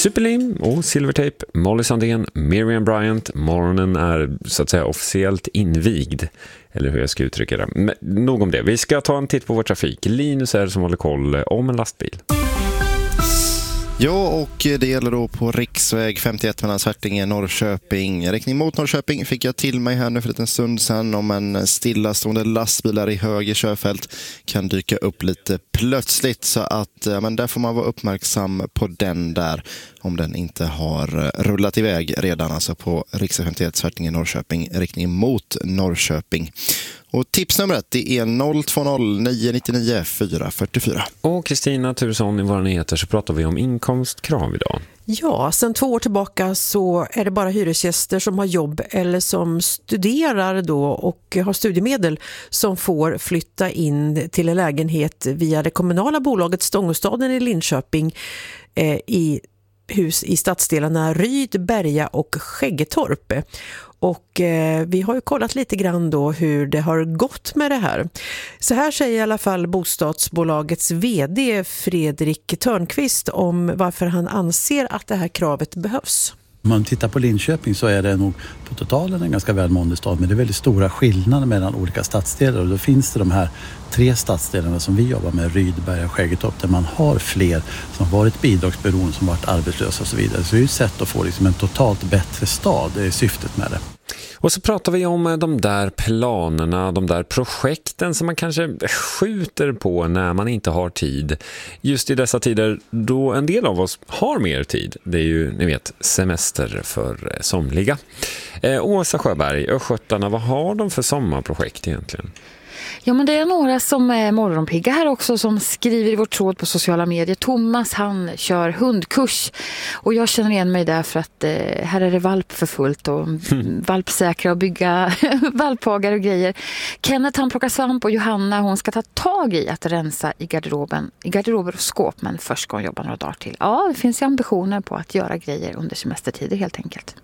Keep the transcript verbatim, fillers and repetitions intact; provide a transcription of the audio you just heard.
Superlim och Silvertape, Molly Sandén, Miriam Bryant. Morgonen är så att säga officiellt invigd, eller hur jag ska uttrycka det. Men nog om det. Vi ska ta en titt på vår trafik. Linus är det som håller koll om en lastbil. Ja, och det gäller då på riksväg femtioett mellan Svärtinge och Norrköping. Riktning mot Norrköping fick jag till mig här nu för en liten stund sedan om en stillastående lastbilar i höger körfält kan dyka upp lite plötsligt, så att ja, men där får man vara uppmärksam på den där om den inte har rullat iväg redan, alltså på riksväg femtioett Svärtinge Norrköping, riktning mot Norrköping. Och tipsnumret det är noll två noll nio nio nio fyra fyra fyra. Och Kristina Turesson, i våra nyheter så pratar vi om inkomstkrav idag. Ja, sedan två år tillbaka så är det bara hyresgäster som har jobb eller som studerar då och har studiemedel som får flytta in till en lägenhet via det kommunala bolaget Stångåstaden i Linköping eh, i hus i stadsdelarna Ryd, Berga och Skäggetorp. Och eh, vi har ju kollat lite grann då hur det har gått med det här. Så här säger i alla fall bostadsbolagets vd Fredrik Törnqvist om varför han anser att det här kravet behövs. Om man tittar på Linköping så är det nog på totalen en ganska välmående stad, men det är väldigt stora skillnader mellan olika stadsdelar, och då finns det de här tre stadsdelarna som vi jobbar med, Ryd, Berga och Skäggetorp, där man har fler som varit bidragsberoende, som varit arbetslösa och så vidare. Så det är ju ett sätt att få liksom en totalt bättre stad, det är syftet med det. Och så pratar vi om de där planerna, de där projekten som man kanske skjuter på när man inte har tid. Just i dessa tider då en del av oss har mer tid. Det är ju, ni vet, semester för somliga. Eh, Åsa Sjöberg, Östgötarna, vad har de för sommarprojekt egentligen? Ja, men det är några som är morgonpigga här också som skriver i vår tråd på sociala medier. Thomas, han kör hundkurs och jag känner igen mig där för att eh, här är det valp för fullt och mm. valpsäkra och bygga valphagar och grejer. Kenneth, han plockar svamp och Johanna, hon ska ta tag i att rensa i garderoben, i garderober och skåp, men först ska hon jobba några dagar till. Ja, det finns ju ambitioner på att göra grejer under semestertider helt enkelt.